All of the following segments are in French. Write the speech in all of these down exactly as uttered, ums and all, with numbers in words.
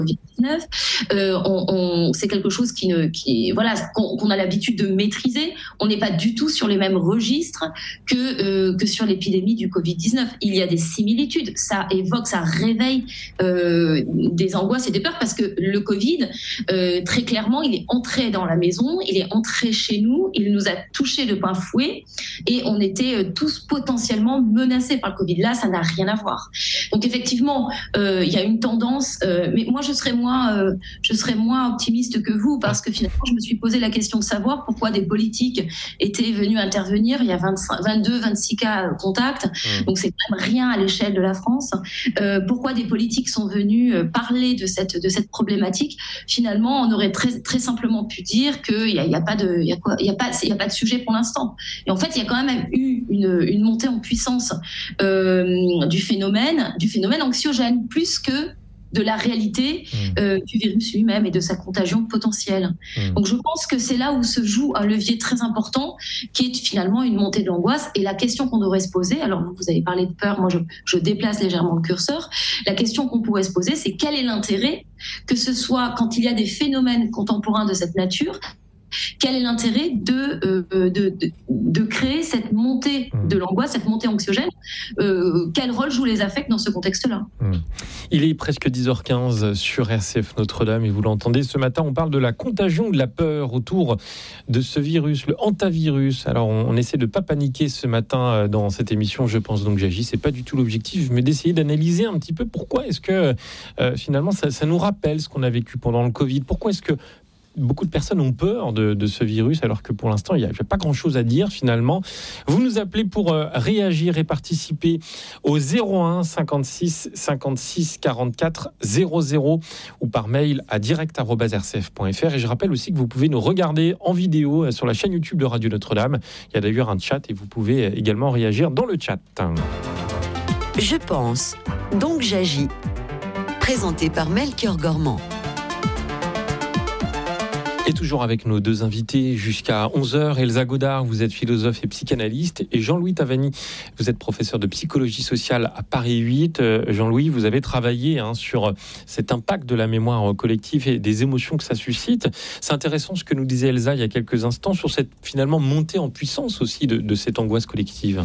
covid dix-neuf. Euh, on, on, c'est quelque chose qui, ne, qui voilà, qu'on, qu'on a l'habitude de maîtriser. On n'est pas du tout sur les mêmes registres que, euh, que sur l'épidémie du covid dix-neuf. Il y a des similitudes. Ça évoque, ça réveille euh, des angoisses et des peurs parce que le Covid, euh, très clairement, il est entré dans la maison, il est entré chez nous, il nous a touchés de plein fouet et on était tous potentiellement menacés par le Covid. Là, ça n'a rien à voir. Donc effectivement, euh, il y a une tendance, euh, mais moi je serais moins Euh, je serais moins optimiste que vous parce que finalement je me suis posé la question de savoir pourquoi des politiques étaient venus intervenir. Il y a vingt-cinq, vingt-deux, vingt-six cas contacts, mmh. donc c'est quand même rien à l'échelle de la France. Euh, pourquoi des politiques sont venus parler de cette de cette problématique? Finalement, on aurait très très simplement pu dire qu'il y a, il y a pas de il y a quoi il y a pas il y a pas de sujet pour l'instant. Et en fait, il y a quand même eu une une montée en puissance euh, du phénomène du phénomène anxiogène plus que de la réalité euh, du virus lui-même et de sa contagion potentielle. Mmh. Donc je pense que c'est là où se joue un levier très important qui est finalement une montée de l'angoisse. Et la question qu'on devrait se poser, alors vous avez parlé de peur, moi je, je déplace légèrement le curseur, la question qu'on pourrait se poser, c'est quel est l'intérêt que ce soit quand il y a des phénomènes contemporains de cette nature, quel est l'intérêt de, euh, de, de, de créer cette montée de l'angoisse, cette montée anxiogène? euh, Quel rôle jouent les affects dans ce contexte-là? Il est presque dix heures quinze sur R C F Notre-Dame et vous l'entendez, ce matin on parle de la contagion, de la peur autour de ce virus, le hantavirus. Alors on, on essaie de ne pas paniquer ce matin dans cette émission, je pense donc j'agis, c'est pas du tout l'objectif, mais d'essayer d'analyser un petit peu pourquoi est-ce que euh, finalement ça, ça nous rappelle ce qu'on a vécu pendant le Covid. Pourquoi est-ce que beaucoup de personnes ont peur de, de ce virus, alors que pour l'instant, il n'y a pas grand-chose à dire finalement. Vous nous appelez pour euh, réagir et participer au zéro un cinquante-six cinquante-six quarante-quatre zéro zéro ou par mail à direct arobase r c f point f r. Et je rappelle aussi que vous pouvez nous regarder en vidéo euh, sur la chaîne YouTube de Radio Notre-Dame. Il y a d'ailleurs un chat et vous pouvez euh, également réagir dans le chat. Je pense, donc j'agis. Présenté par Melchior Gormand. Et toujours avec nos deux invités jusqu'à onze heures, Elsa Godard, vous êtes philosophe et psychanalyste, et Jean-Louis Tavani, vous êtes professeur de psychologie sociale à Paris huit. Jean-Louis, vous avez travaillé hein, sur cet impact de la mémoire collective et des émotions que ça suscite. C'est intéressant ce que nous disait Elsa il y a quelques instants sur cette finalement montée en puissance aussi de, de cette angoisse collective.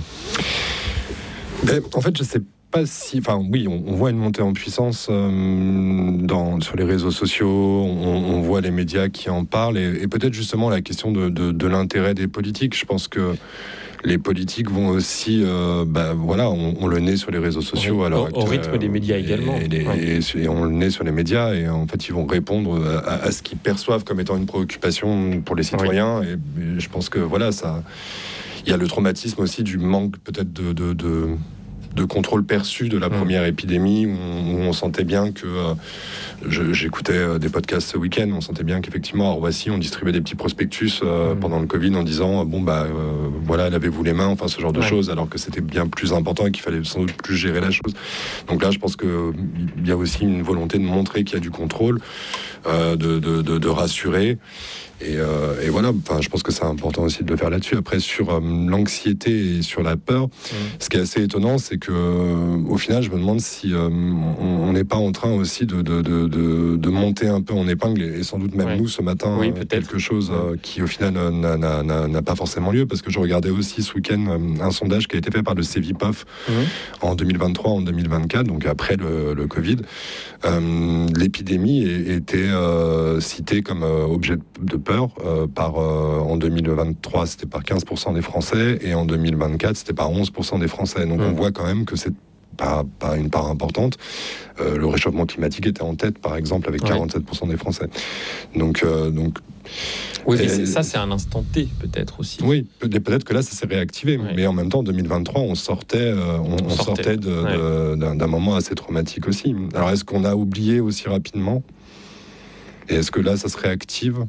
Ben, en fait, je sais pas si, enfin oui, on, on voit une montée en puissance euh, dans, sur les réseaux sociaux, on, on voit les médias qui en parlent, et, et peut-être justement la question de, de, de l'intérêt des politiques. Je pense que les politiques vont aussi, euh, bah, voilà, on, on le naît sur les réseaux sociaux. Oui, alors au, au rythme des médias également. Et, les, ouais. et, et on le naît sur les médias, et en fait, ils vont répondre à, à ce qu'ils perçoivent comme étant une préoccupation pour les citoyens. Oui. Et, et je pense que voilà, ça, il y a le traumatisme aussi du manque peut-être de, de, de de contrôle perçu de la première mmh. épidémie, où on, où on sentait bien que... Euh, je, j'écoutais euh, des podcasts ce week-end, on sentait bien qu'effectivement, à Roissy, on distribuait des petits prospectus euh, mmh. pendant le Covid en disant, bon, bah, euh, voilà, lavez-vous les mains, enfin, ce genre de ouais. choses, alors que c'était bien plus important et qu'il fallait sans doute plus gérer la chose. Donc là, je pense qu'il y a aussi une volonté de montrer qu'il y a du contrôle, euh, de, de, de, de rassurer. Et, euh, et voilà, enfin, je pense que c'est important aussi de le faire là-dessus. Après, sur euh, l'anxiété et sur la peur, mmh. ce qui est assez étonnant, c'est que euh, au final, je me demande si euh, on n'est pas en train aussi de, de, de, de, de monter un peu en épingle, et, et sans doute même ouais. nous ce matin, oui, euh, quelque chose euh, qui au final n'a, n'a, n'a, n'a pas forcément lieu, parce que je regardais aussi ce week-end euh, un sondage qui a été fait par le Cevipof mmh. en deux mille vingt-trois, en deux mille vingt-quatre, donc après le, le Covid. Euh, l'épidémie était euh, citée comme euh, objet de peur euh, par, euh, en deux mille vingt-trois, c'était par quinze pour cent des Français, et en deux mille vingt-quatre, c'était par onze pour cent des Français. Donc mmh. on voit quand même que c'est pas, pas une part importante. Euh, le réchauffement climatique était en tête, par exemple, avec ouais. quarante-sept pour cent des Français. Donc... Euh, donc oui, mais c'est, ça, c'est un instant T, peut-être aussi. Oui, peut-être que là, ça s'est réactivé. Ouais. Mais en même temps, en deux mille vingt-trois, on sortait, euh, on, on sortait, sortait de, ouais. de, d'un, d'un moment assez traumatique aussi. Alors, est-ce qu'on a oublié aussi rapidement ? Et est-ce que là, ça se réactive ?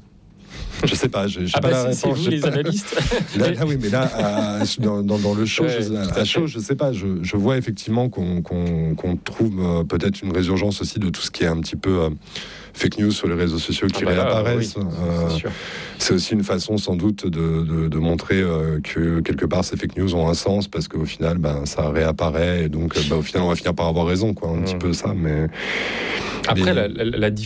Je sais pas, j'ai, j'ai ah pas bah la c'est, réponse. c'est vous les pas... analystes. Là, là, oui, mais là, à, dans, dans, dans le show, ouais, je, à, à chaud, je sais pas. Je, je vois effectivement qu'on, qu'on, qu'on trouve euh, peut-être une résurgence aussi de tout ce qui est un petit peu euh, fake news sur les réseaux sociaux qui ah bah là, réapparaissent. Oui, euh, c'est, c'est aussi une façon sans doute de, de, de montrer euh, que quelque part ces fake news ont un sens parce qu'au final, ben, ça réapparaît et donc, ben, au final, on va finir par avoir raison, quoi, un mmh. petit peu ça. Mais après, mais... la, la, la